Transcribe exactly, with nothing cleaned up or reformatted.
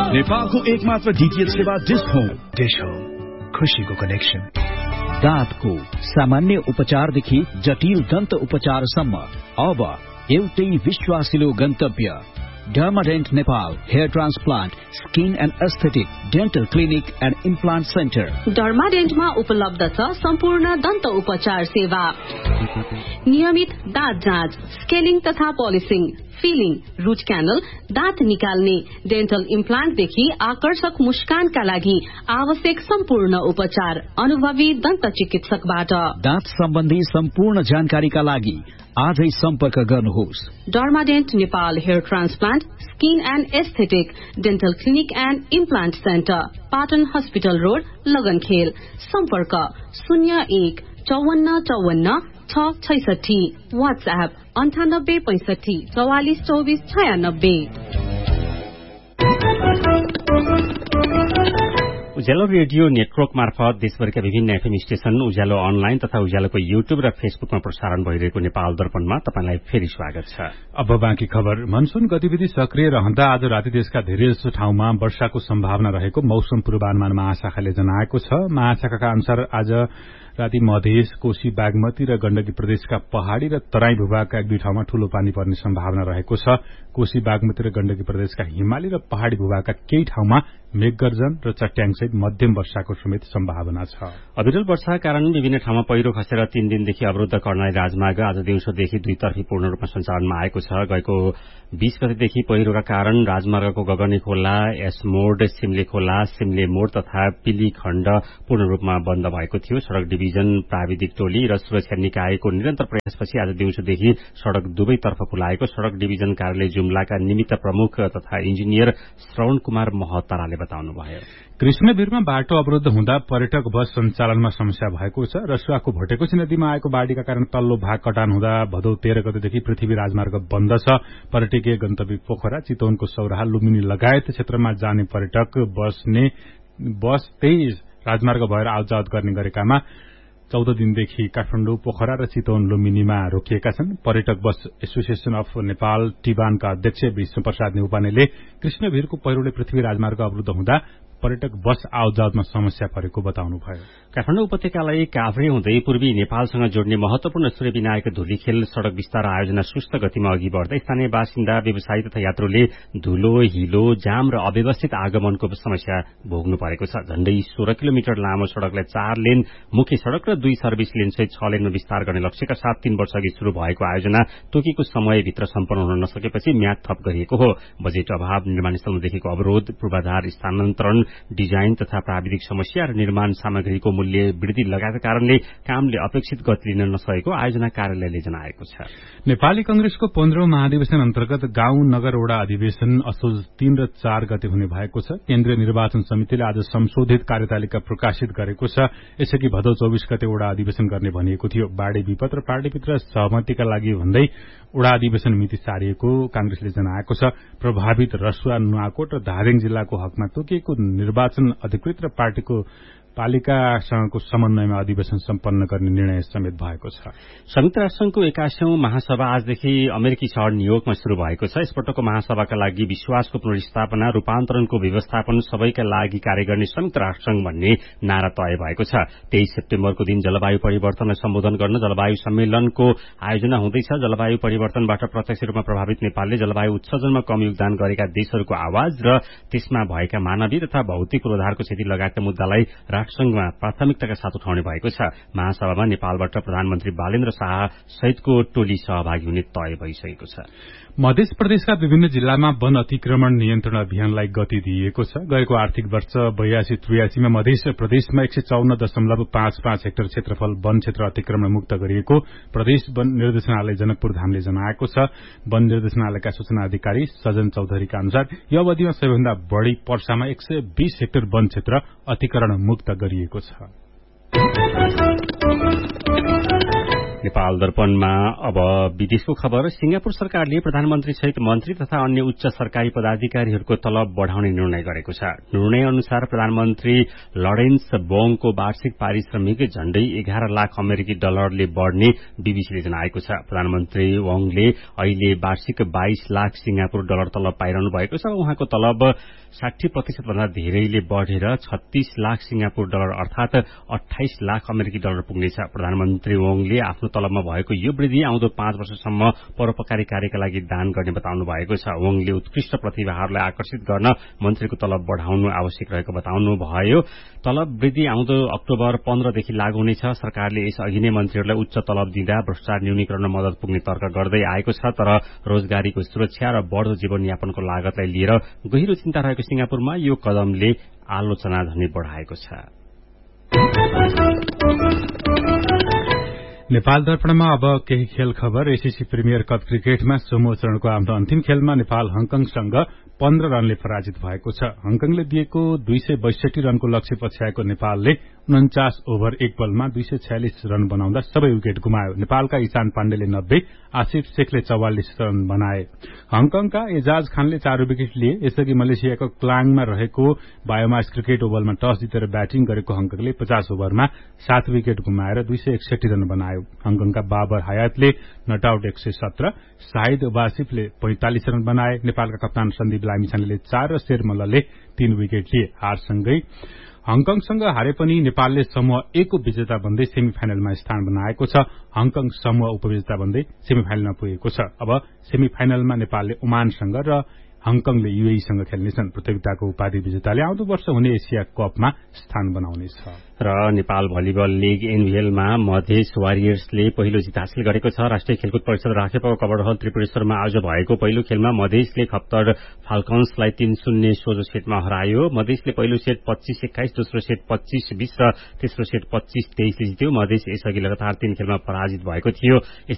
नेपालको एकमात्र डीटीएच सेवा डिश होम। डिश होम, खुशीको कनेक्सन। दाँतको सामान्य उपचारदेखि जटिल दन्त उपचारसम्म अब एउटै विश्वासिलो गन्तव्य डर्माडेन्ट Nepal hair transplant skin and aesthetic dental clinic and implant centre. डर्माडेन्टमा उपलब्ध छ सम्पूर्ण दन्त उपचार सेवा, नियमित दाँत जाँच, स्केलिङ तथा पोलिसिङ, फिलिङ, रूट क्यानल, दाँत निकाल्ने, डेन्टल इम्प्लान्टदेखि आकर्षक मुस्कानका लागि आवश्यक सम्पूर्ण उपचार अनुभवी दन्त चिकित्सकबाट। दाँत सम्बन्धी सम्पूर्ण जानकारीका लागि आजै सम्पर्क गर्नुहोस्। डर्माडेन्ट Nepal hair transplant skin and aesthetic dental clinic and implant centre, Patan hospital road, लगनखेल। सम्पर्क शून्य एक चौवन्न चौवन्न छ छैसठी। वाट्सएप अन्ठानब्बे पैंसठी चौवालिस चौबिस छयानब्बे। उज्यालो रेडियो नेटवर्क मार्फत देशभरिका विभिन्न एफएम स्टेशन, उज्यालो अनलाइन तथा उज्यालोको युट्युब र फेसबुकमा प्रसारण भइरहेको नेपाल दर्पणमा तपाईलाई फेरि स्वागत छ। अब बाँकी खबर। मनसून गतिविधि सक्रिय रहँदा आज राति देशका धेरैजसो ठाउँमा वर्षाको सम्भावना रहेको मौसम पूर्वानुमान महाशाखाले जनाएको छ। महाशाखाका अनुसार आज राति मधेस, कोशी, बागमती र गण्डकी प्रदेशका पहाड़ी र तराई भूभागका एक दुई ठाउँमा ठूलो पानी पर्ने सम्भावना रहेको छ। कोशी, बागमती र गण्डकी प्रदेशका हिमाली र पहाड़ी भूभागका केही ठाउँमा मेघगर्जन र चट्याङसहित मध्यम वर्षाको समेत सम्भावना छ। अविरल वर्षाका कारण विभिन्न ठाउँमा पहिरो खसेर तीन दिनदेखि अवरुद्ध कर्णाली राजमार्ग आज दिउँसोदेखि दुईतर्फी पूर्ण रूपमा सञ्चालनमा आएको छ। गएको बीस गतेदेखि पहिरोका कारण राजमार्गको गगनी खोला, एसमोड, सिमले खोला, सिमले मोड तथा पिली खण्ड पूर्ण रूपमा बन्द भएको थियो। सड़क डिभिजन, प्राविधिक टोली र सुरक्षा निकायको निरन्तर प्रयासपछि आज दिउँसोदेखि सड़क दुवैतर्फ खुलाएको सड़क डिभिजन कार्यालय जुम्लाका निमित्त प्रमुख तथा इन्जिनियर श्रवण कुमार महताराले बताउनुभयो। कृष्णवीरमा बाटो अवरुद्ध हुँदा पर्यटक बस सञ्चालनमा समस्या भएको छ। रसुवाको भटेकोसी नदीमा आएको बाढ़ीका कारण तल्लो भाग कटान हुँदा भदौ तेह्र गतेदेखि पृथ्वी राजमार्ग बन्द छ। पर्यटकीय गन्तव्य पोखरा, चितवनको सौराहा, लुम्बिनी लगायत क्षेत्रमा जाने पर्यटक बस्ने बस त्यही राजमार्ग भएर आवजावत गर्ने गरेकामा चौध दिनदेखि काठमाडौँ, पोखरा र चितवन, लुम्बिनीमा रोकिएका छन्। पर्यटक बस एसोसिएशन अफ नेपाल टिबानका अध्यक्ष विष्णु प्रसाद नेउपानेले कृष्णवीरको पहिरोले पृथ्वी राजमार्ग अवरुद्ध हुँदा पर्यटक बस आवजावतमा समस्या परेको बताउनुभयो। काठमाडौँ उपत्यकालाई काभ्रे हुँदै पूर्वी नेपालसँग जोड्ने महत्वपूर्ण सूर्यविनायक धुलीखेल सड़क विस्तार आयोजना सुस्त गतिमा अघि बढ़दै स्थानीय बासिन्दा, व्यवसायी तथा यात्रुले धुलो, हिलो, जाम र अव्यवस्थित आगमनको समस्या भोग्नु परेको छ। झण्डै सोह्र किलोमिटर लामो सड़कलाई चार लेन मुख्य सड़क र दुई सर्भिस लेनसहित छ लेनमा विस्तार गर्ने लक्ष्यका साथ तीन वर्ष अघि शुरू भएको आयोजना तोकेको समयभित्र सम्पन्न हुन नसकेपछि म्याद थप गरिएको हो। बजेट अभाव, निर्माण स्थलदेखिको अवरोध, पूर्वाधार स्थानान्तरण, डिजाइन तथा प्राविधिक समस्या र निर्माण सामग्रीको मूल्य वृद्धि लगायतका कारणले कामले अपेक्षित गति लिन नसकेको आयोजना कार्यालयले जनाएको छ। नेपाली कंग्रेसको पन्ध्रौं महाधिवेशन अन्तर्गत गाउँ नगर वडा अधिवेशन असोज तीन र चार गते हुने भएको छ। केन्द्रीय निर्वाचन समितिले आज संशोधित कार्यतालिका प्रकाशित गरेको छ। यसअघि भदौ चौबिस गते वडा अधिवेशन गर्ने भनिएको थियो। बाढ़ी विपद र पार्टीभित्र सहमतिका लागि भन्दै वडा अधिवेशन मिति सारिएको कांग्रेसले जनाएको छ। प्रभावित रसुवा, नुवाकोट र धादिङ जिल्लाको हकमा तोकिएको निर्वाचन अधिकृत र पार्टीको पालिकासँगको समन्वयमा अधिवेशन सम्पन्न गर्ने निर्णय समेत भएको छ। संयुक्त राष्ट्रसंघको एकासीौं महासभा आजदेखि अमेरिकी शहर न्यूयोर्कमा शुरू भएको छ। यसपटकको महासभाका लागि विश्वासको पुनर्स्थापना, रूपान्तरणको व्यवस्थापन, सबैका लागि कार्य गर्ने संयुक्त राष्ट्रसंघ भन्ने नारा तय भएको छ। तेइस सेप्टेम्बरको दिन जलवायु परिवर्तनलाई सम्बोधन गर्न जलवायु सम्मेलनको आयोजना हुँदैछ। जलवायु परिवर्तनबाट प्रत्यक्ष रूपमा प्रभावित नेपालले जलवायु उत्सर्जनमा कम योगदान गरेका देशहरूको आवाज र त्यसमा भएका मानवीय तथा भौतिक पूर्वाधारको क्षति लगायतका मुद्दालाई राष्ट्रसंघमा प्राथमिकताका साथ उठाउने भएको छ। महासभामा नेपालबाट प्रधानमन्त्री बालेन्द्र शाह सहितको टोली सहभागी हुने तय भइसकेको छ। मध्य प्रदेशका विभिन्न जिल्लामा वन अतिक्रमण नियन्त्रण अभियानलाई गति दिइएको छ। गएको आर्थिक वर्ष बयासी त्रियासीमा मध्य प्रदेशमा एक सय चौन्न दशमलव पाँच पाँच हेक्टर क्षेत्रफल वन क्षेत्र अतिक्रमण मुक्त गरिएको प्रदेश वन निर्देशनालय जनकपुर धामले जनाएको छ। वन निर्देशनालयका सूचना अधिकारी सजन चौधरीका अनुसार यो अवधिमा सबैभन्दा बढ़ी पर्सामा एक सय बीस हेक्टर वन क्षेत्र अतिक्रमण मुक्त गरिएको छ। नेपाल दर्पणमा अब विदेशको खबर। सिंगापुर सरकारले प्रधानमन्त्री सहित मन्त्री तथा अन्य उच्च सरकारी पदाधिकारीहरूको तलब बढ़ाउने निर्णय गरेको छ। निर्णय अनुसार प्रधानमन्त्री लरेन्स बोङको वार्षिक पारिश्रमिक झण्डै एघार लाख अमेरिकी डलरले बढ़ने बीबीसीले जनाएको छ। प्रधानमन्त्री वङले अहिले वार्षिक बाइस लाख सिंगापुर डलर तलब पाइरहनु भएको छ। उहाँको तलब साठी प्रतिशत भन्दा धेरैले बढ़ेर छत्तीस लाख सिंगापुर डलर अर्थात अठाइस लाख अमेरिकी डलर पुग्नेछ। प्रधानमन्त्री वङले आफ्नो तलबमा भएको यो वृद्धि आउँदो पाँच वर्षसम्म परोपकारी कार्यका लागि दान गर्ने बताउनु भएको छ। वङले उत्कृष्ट प्रतिभाहरूलाई आकर्षित गर्न मन्त्रीको तलब बढ़ाउनु आवश्यक रहेको बताउनु भयो। तलब वृद्धि आउँदो अक्टोबर पन्ध्रदेखि लागू हुनेछ। सरकारले यस अघि नै मन्त्रीहरूलाई उच्च तलब दिँदा भ्रष्टाचार न्यूनीकरणमा मदत पुग्ने तर्क गर्दै आएको छ। तर रोजगारीको सुरक्षा र बढ़दो जीवनयापनको लागतलाई लिएर गहिरो चिन्ता रहेको सिंगापुरमा यो कदमले आलोचना झनै बढ़ाएको छ। नेपाल दर्पणमा अब केही खेल खबर। एसीसी प्रिमियर कप क्रिकेटमा समूह चरणको आफ्नो अन्तिम खेलमा नेपाल हङकङसँग पन्ध्र रनले पराजित भएको छ। हङकङले दिएको दुई सय बैसठी रनको लक्ष्य पछ्याएको नेपालले उन्चास ओभर एक बलमा दुई सय छयालिस रन बनाउँदा सबै विकेट गुमायो। नेपालका इशान पाण्डेले नब्बे, आसिफ शेखले चौवालिस रन बनाए। हङकङका एजाज खानले चार विकेट लिए। यसअघि मलेसियाको क्लाङमा रहेको बायोमास क्रिकेट ओभलमा टस जितेर ब्याटिङ गरेको हङकङले पचास ओभरमा सात विकेट गुमाएर दुई सय एकसठी रन बनायो। हङकङका बाबर हयातले नटआउट एक सय सत्र, शाहिद वासिफले पैंतालिस रन बनाए। नेपालका कप्तान सन्दीप लामिछानेले चार र शेर मल्लले तीन विकेट लिए। हारसँगै हङकङसँग हारे पनि नेपालले समूह ए को विजेता बन्दै सेमी फाइनलमा स्थान बनाएको छ। हङकङ समूह उपविजेता बन्दै सेमी फाइनलमा पुगेको छ। अब सेमी फाइनलमा नेपालले ओमानसँग र हङकङले यूएईसँग खेल्नेछन्। प्रतियोगिताको उपाधि विजेताले आउँदो वर्ष हुने एसिया कपमा स्थान बनाउनेछ। र नेपाल भलिबल लीग एनभीएलमा मधेस वारियर्सले पहिलो जित हासिल गरेको छ। राष्ट्रिय खेलकुद परिषद राखेपको कबरहल त्रिपुरेश्वरमा आज भएको पहिलो खेलमा मधेसले खप्तर फाल्कन्सलाई तीन शून्य सोझो सेटमा हरायो। मधेसले पहिलो सेट पच्चीस एक्काइस, दोस्रो सेट पच्चीस बीस र तेस्रो सेट पच्चीस तेइसले जित्यो। मधेस यसअघि लगातार तीन खेलमा पराजित भएको थियो।